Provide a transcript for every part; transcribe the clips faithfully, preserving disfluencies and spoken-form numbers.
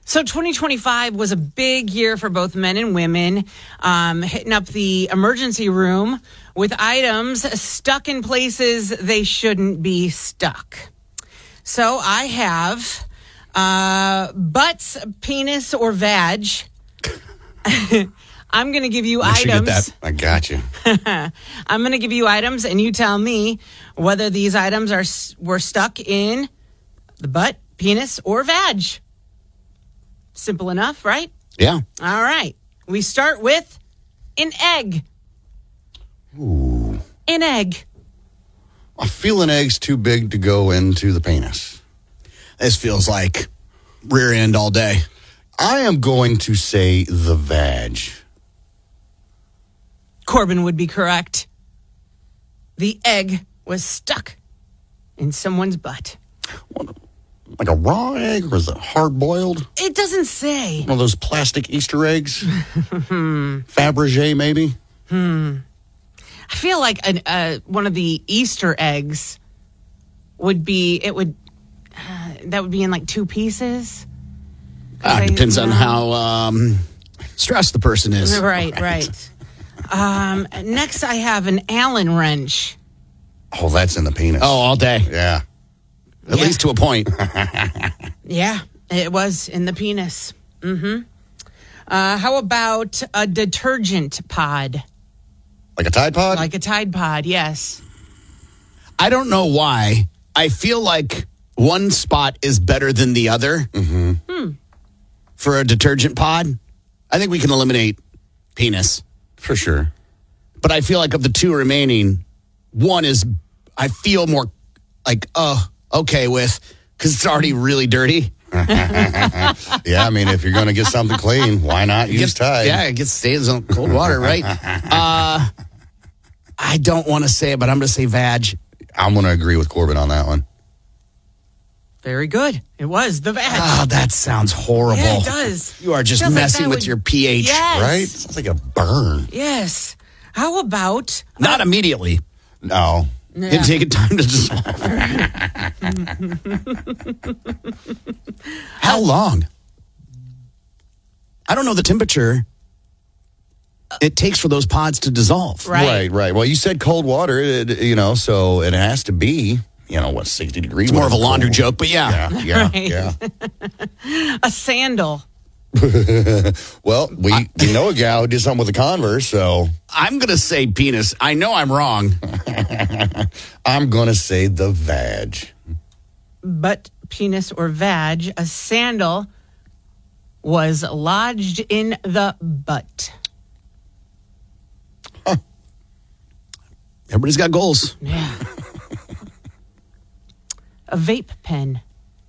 So twenty twenty-five was a big year for both men and women, um, hitting up the emergency room with items stuck in places they shouldn't be stuck. So I have uh, butts, penis, or vag. I'm going to give you Make sure you items. get that. I got you. I'm going to give you items, and you tell me whether these items are were stuck in the butt, penis, or vag. Simple enough, right? Yeah. All right. We start with an egg. Ooh. An egg. I feel an egg's too big to go into the penis. This feels like rear end all day. I am going to say the vag. Corbin would be correct. The egg was stuck in someone's butt. What, like a raw egg, or is it hard-boiled? It doesn't say. One of those plastic Easter eggs? Fabergé, maybe? Hmm. I feel like an, uh, one of the Easter eggs would be, it would, uh, that would be in like two pieces. Uh, I, depends you on know. how um, stressed the person is. Right, right. um, next, I have an Allen wrench. Oh, that's in the penis. Oh, all day. Yeah. At Yeah. least to a point. Yeah, it was in the penis. Mm-hmm. Uh, how about a detergent pod? Like a Tide Pod? Like a Tide Pod, yes. I don't know why. I feel like one spot is better than the other Mm-hmm. Hmm. for a detergent pod. I think we can eliminate penis. For sure. But I feel like of the two remaining, one is, I feel more like, uh, okay with, because it's already really dirty. Yeah, I mean, if you're going to get something clean, why not use Tide? Yeah, it gets stains on cold water, right? uh, I don't want to say it, but I'm going to say vag. I'm going to agree with Corbin on that one. Very good. It was the vag. Oh, that sounds horrible. Yeah, it does. You are just Feels like messing that with would- your pH. Yes. Right? Sounds like a burn. Yes. How about... Not immediately. No. Yeah. It'd take it time to dissolve. How long? I don't know the temperature it takes for those pods to dissolve. Right. Right, right. Well, you said cold water, it, you know, so it has to be, you know, what, sixty degrees? It's more of a whatever, laundry cold. joke, but yeah. Yeah, yeah, Right. yeah. A sandal. Well, we, we know a gal who did something with a Converse, so I'm going to say penis. I know I'm wrong. I'm going to say the vag. Butt, penis, or vag. A sandal was lodged in the butt. Everybody's got goals. Yeah. A vape pen.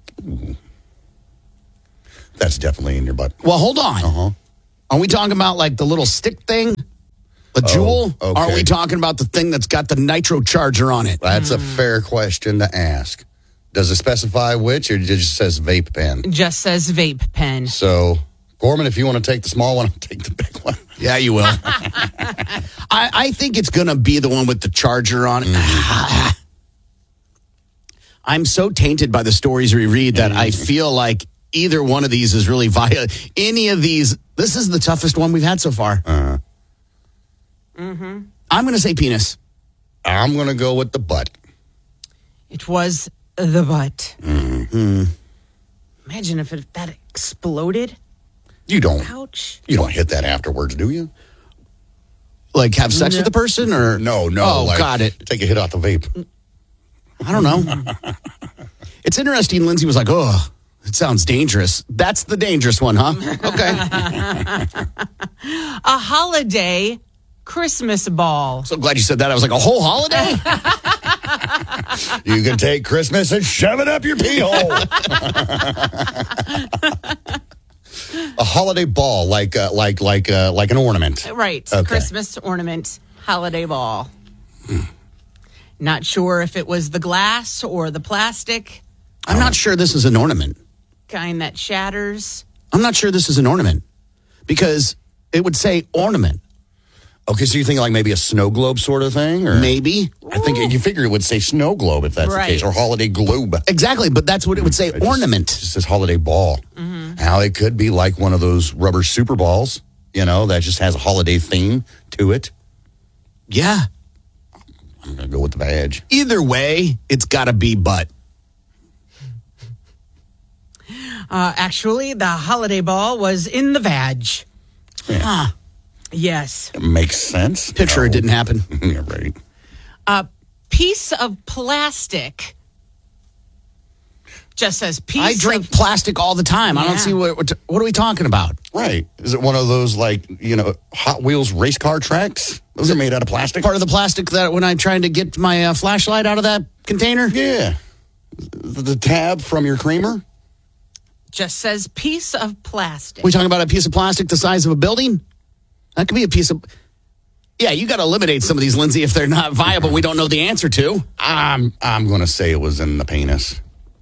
That's definitely in your butt. Well, hold on. Uh-huh. Are we talking about like the little stick thing? The jewel? okay. Or are we talking about the thing that's got the nitro charger on it? That's a fair question to ask. Does it specify which, or it just says vape pen? Just says vape pen. So, Gorman, if you want to take the small one, I'll take the big one. Yeah, you will. I, I think it's going to be the one with the charger on it. Mm-hmm. I'm so tainted by the stories we read that I feel like either one of these is really via any of these. This is the toughest one we've had so far. Uh, Mm-hmm. I'm going to say penis. I'm going to go with the butt. It was the butt. Mm-hmm. Imagine if it, that exploded. You don't. Ouch. You don't hit that afterwards, do you? Like have sex No. with the person or? No, no. Oh, like, got it. Take a hit off the vape. I don't know. It's interesting. Lindsay was like, oh, it sounds dangerous. That's the dangerous one, huh? Okay. A holiday Christmas ball. So glad you said that. I was like, a whole holiday? You can take Christmas and shove it up your pee hole. A holiday ball, like uh, like like uh, like an ornament. Right. Okay. Christmas ornament holiday ball. Not sure if it was the glass or the plastic I'm not sure this is an ornament. kind that shatters. I'm not sure this is an ornament because it would say ornament. Okay, so you think like maybe a snow globe sort of thing, or Maybe. I think you figure it would say snow globe if that's Right. the case, or holiday globe. It Exactly, but that's what it would say, just- ornament. just says holiday ball. Mm-hmm. how it could be like one of those rubber Super Balls, you know, that just has a holiday theme to it. Yeah. I'm going to go with the badge. Either way, it's got to be butt. Uh, actually, the holiday ball was in the vag. Yeah. Huh. Yes. It makes sense. Picture No. it didn't happen. Yeah, right. A piece of plastic. Just says piece I drink of... plastic all the time. I Yeah. don't see what, what what are we talking about? Right. Is it one of those, like, you know, Hot Wheels race car tracks? Those are made out of plastic. Part of the plastic that when I'm trying to get my uh, flashlight out of that container? Yeah. The, the tab from your creamer? Just says piece of plastic. We talking about a piece of plastic the size of a building? That could be a piece of... Yeah, you got to eliminate some of these, Lindsay, if they're not viable. We don't know the answer to. I'm, I'm going to say it was in the penis.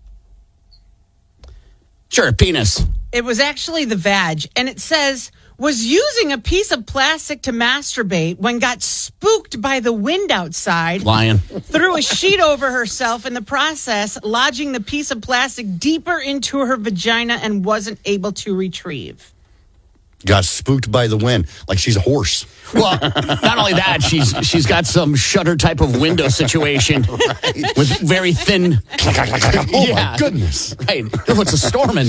Sure, penis. It was actually the vag, and it says, was using a piece of plastic to masturbate when got spooked by the wind outside. Lion. Threw a sheet over herself in the process, lodging the piece of plastic deeper into her vagina and wasn't able to retrieve. Got spooked by the wind, like she's a horse. Well, not only that, she's she's got some shutter type of window situation right. with very thin. Oh, yeah. my goodness. Right. What's a storming?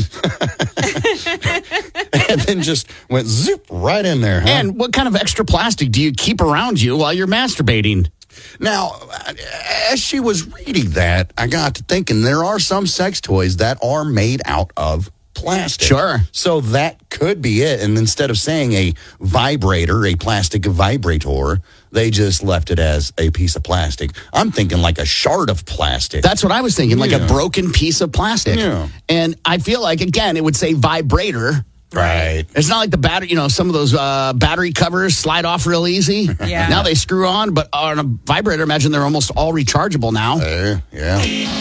And then just went zip right in there. Huh? And what kind of extra plastic do you keep around you while you're masturbating? Now, as she was reading that, I got to thinking there are some sex toys that are made out of plastic. Sure. So that could be it. And instead of saying a vibrator, a plastic vibrator, they just left it as a piece of plastic. I'm thinking like a shard of plastic. That's what I was thinking, like Yeah. a broken piece of plastic. Yeah. And I feel like, again, it would say vibrator. Right. It's not like the battery, you know, some of those uh, battery covers slide off real easy. Yeah. Now they screw on, but on a vibrator, imagine they're almost all rechargeable now. Uh, yeah.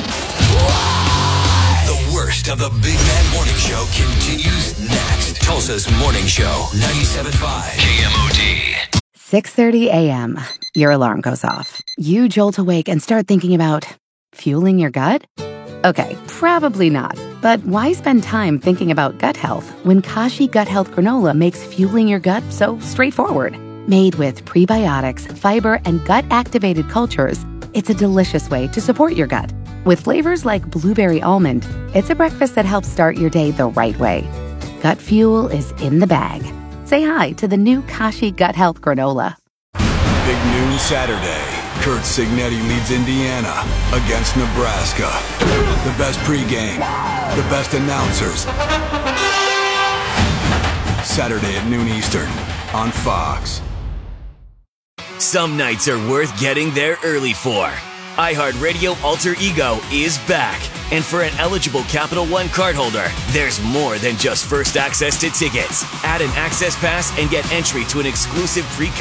The worst of the Big Man Morning Show continues next. Tulsa's Morning Show, ninety-seven point five K M O D. six thirty a.m. Your alarm goes off. You jolt awake and start thinking about fueling your gut? Okay, probably not. But why spend time thinking about gut health when Kashi Gut Health Granola makes fueling your gut so straightforward? Made with prebiotics, fiber, and gut-activated cultures, it's a delicious way to support your gut. With flavors like blueberry almond, it's a breakfast that helps start your day the right way. Gut fuel is in the bag. Say hi to the new Kashi Gut Health Granola. Big noon Saturday. Kurt Signetti leads Indiana against Nebraska. The best pregame, the best announcers. Saturday at noon Eastern on Fox. Some nights are worth getting there early for. iHeartRadio Alter Ego is back. And for an eligible Capital One cardholder, there's more than just first access to tickets. Add an access pass and get entry to an exclusive pre